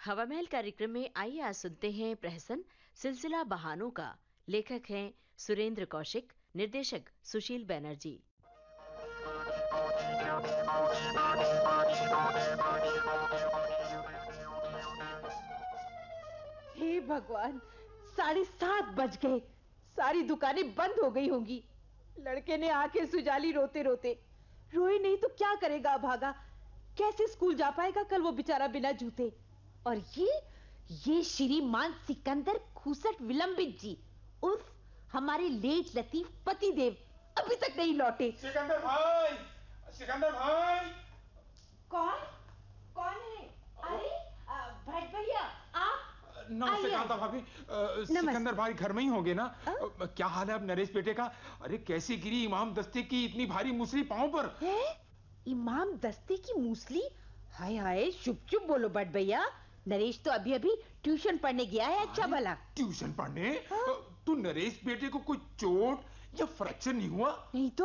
हवा महल कार्यक्रम में आइए आज सुनते हैं प्रहसन सिलसिला बहानों का। लेखक हैं सुरेंद्र कौशिक, निर्देशक सुशील बैनर्जी। हे भगवान, 7:30 बज गए। सारी दुकानें बंद हो गई होंगी। लड़के ने आंखें सुजाली रोते रोते। रोए नहीं तो क्या करेगा अभागा? कैसे स्कूल जा पाएगा कल वो बेचारा बिना जूते? और ये श्रीमान सिकंदर खूसट विलंबित जी उर्फ हमारे लेज लतीफ पतिदेव अभी तक नहीं लौटे। सिकंदर भाई, सिकंदर भाई। कौन है? अरे भट्ट भैया, आप? नमस्ते कांता भाभी। सिकंदर भाई घर में ही होंगे ना? क्या हाल है अब नरेश बेटे का? अरे कैसी गिरी इमाम दस्ते की इतनी भारी मूसली पांव पर? इमाम दस्ते की मूसली? हाय हाय, चुप बोलो भट्ट भैया। नरेश तो अभी अभी ट्यूशन पढ़ने गया है। अच्छा भला ट्यूशन पढ़ने? तो नरेश बेटे को कोई चोट या फ्रैक्चर नहीं हुआ? नहीं तो।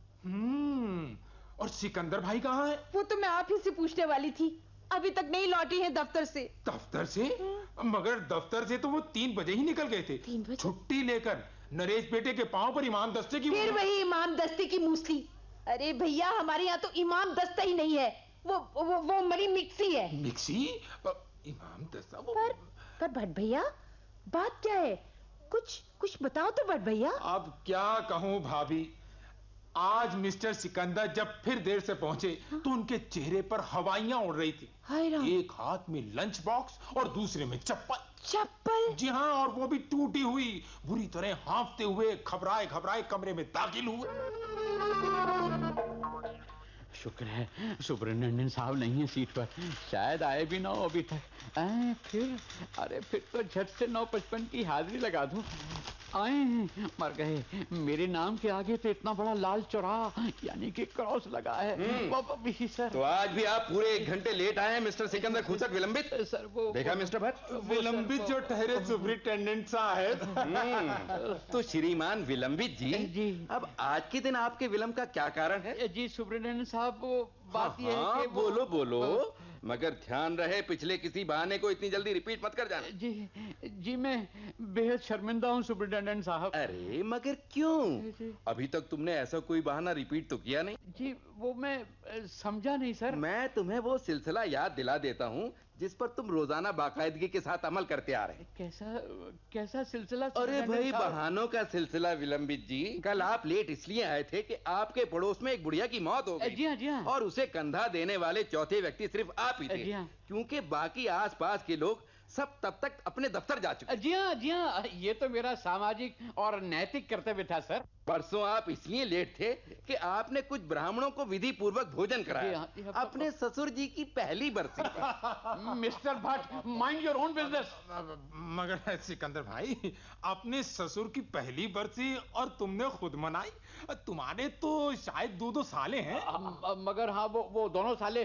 और सिकंदर भाई कहाँ है? वो तो मैं आप ही से पूछने वाली थी। अभी तक नहीं लौटे हैं दफ्तर से। दफ्तर से? मगर दफ्तर से तो वो 3 बजे ही निकल गए थे। 3 बजे? छुट्टी लेकर नरेश बेटे के पांव पर इमाम दस्ते की। फिर वही इमाम दस्ते की मूसली। अरे भैया, हमारे यहाँ तो इमाम दस्ता ही नहीं है। वो मरी मिक्सी है। मिक्सी? इमाम दस्ता वो? पर भट्ट भैया, बात क्या है? कुछ बताओ तो भट्ट भैया। अब क्या कहूं भाभी, आज मिस्टर सिकंदर जब फिर देर से पहुंचे तो उनके चेहरे पर हवाइयां उड़ रही थी। एक हाथ में लंच बॉक्स और दूसरे में चप्पल। जी हाँ, और वो भी टूटी हुई। बुरी तरह हांफते हुए घबराए कमरे में दाखिल हुए। शुक्र है सुब्रह्मण्यन साहब नहीं है सीट पर, शायद आए भी ना हो अभी तक। फिर तो झट से 9:55 की हाजिरी लगा दूं। आए हैं, मर गए। मेरे नाम के आगे तो इतना बड़ा लाल चौराहा यानी कि क्रॉस लगा है। सर तो आज भी आप पूरे 1 घंटे लेट आए हैं मिस्टर सिकंदर खूसट विलंबित। सर वो देखा मिस्टर भट्ट, विलंबित जो ठहरे सुपरिटेंडेंट साहब। तो श्रीमान विलंबित जी, अब आज के दिन आपके विलंब का क्या कारण है? जी सुपरिटेंडेंट साहब, वो बात ये है कि बोलो, मगर ध्यान रहे पिछले किसी बहाने को इतनी जल्दी रिपीट मत कर जाना। जी मैं बेहद शर्मिंदा हूँ सुपरिटेंडेंट साहब। अरे मगर क्यों? अभी तक तुमने ऐसा कोई बहाना रिपीट तो किया नहीं। जी वो मैं समझा नहीं सर। मैं तुम्हें वो सिलसिला याद दिला देता हूँ जिस पर तुम रोजाना बाकायदगी के साथ अमल करते आ रहे हैं। कैसा सिलसिला? अरे भाई, बहानों का सिलसिला विलंबित जी। कल आप लेट इसलिए आए थे कि आपके पड़ोस में एक बुढ़िया की मौत हो गई। जी हाँ। और उसे कंधा देने वाले चौथे व्यक्ति सिर्फ आप ही थे। क्योंकि बाकी आसपास के लोग सब तब तक अपने दफ्तर जा चुके। जी हाँ, ये तो मेरा सामाजिक और नैतिक कर्तव्य था सर। परसों आप इसलिए लेट थे कि आपने कुछ ब्राह्मणों को विधि पूर्वक भोजन कराया। अपने ससुर जी की पहली बरसी। Mister Bhatt, mind your own business. मगर सिकंदर भाई, अपने ससुर की पहली बरसी और तुमने खुद मनाई? तुम्हारे तो शायद 2 साले हैं। मगर हाँ, वो दोनों साले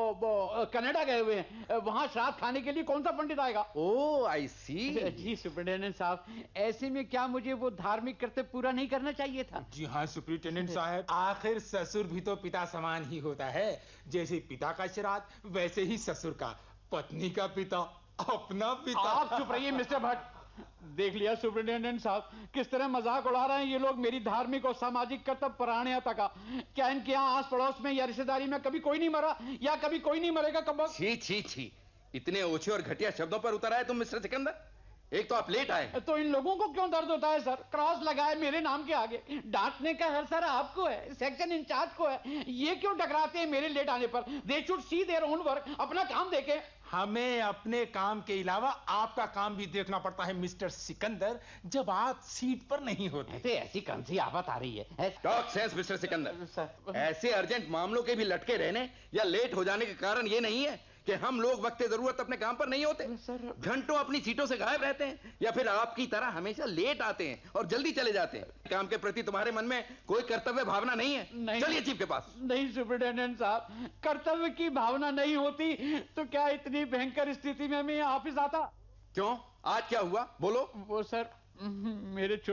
वो कनाडा गए हुए हैं। वहां श्राद्ध खाने के लिए कौन सा पंडित आएगा? ओह आई सी। जी सुपरिटेंडेंट साहब, ऐसे में क्या मुझे वो धार्मिक कर्तव्य पूरा नहीं करना चाहिए था? जी हाँ सुपरिटेंडेंट साहब, आखिर ससुर भी तो पिता समान ही होता है। जैसे पिता का श्राद्ध वैसे ही ससुर का, पत्नी का पिता अपना पिता। आप चुप रहिए मिस्टर भट्ट। देख लिया सुपरिटेंडेंट साहब, किस तरह मजाक उड़ा रहे हैं ये लोग मेरी धार्मिक और सामाजिक कर्तव्य परायणता का। क्या इनके यहाँ आस पड़ोस में या रिश्तेदारी में कभी कोई नहीं मरा या कभी कोई नहीं मरेगा? कब? छी, इतने ओछे और घटिया शब्दों पर उतर आए तुम मिस्टर सिकंदर। एक तो आप लेट आए। तो इन लोगों को क्यों दर्द होता है सर? क्रॉस लगाए मेरे नाम के आगे। डांटने का हर सर आपको है, सेक्शन इंचार्ज को है। ये क्यों टकराते हैं मेरे लेट आने पर? They should see their own work. अपना काम देखें। हमें अपने काम के अलावा आपका काम भी देखना पड़ता है मिस्टर सिकंदर, जब आप सीट पर नहीं होते। तो ऐसी कौन सी आफत आ रही है? Talk sense mister Sikandar. ऐसे अर्जेंट मामलों के भी लटके रहने या लेट हो जाने के कारण ये नहीं है कि हम लोग वक्ते जरूरत अपने काम पर नहीं होते। घंटों अपनी सीटों से गायब रहते हैं या फिर आपकी तरह हमेशा लेट आते हैं और जल्दी चले जाते हैं। काम के प्रति तुम्हारे मन में कोई कर्तव्य भावना नहीं है? चलिए चीफ के पास। नहीं सुपरिटेंडेंट साहब, कर्तव्य की भावना नहीं होती तो क्या इतनी भयंकर स्थिति में मैं ऑफिस आता? क्यों? आज क्या हुआ? बोलो। वो सर, मेरे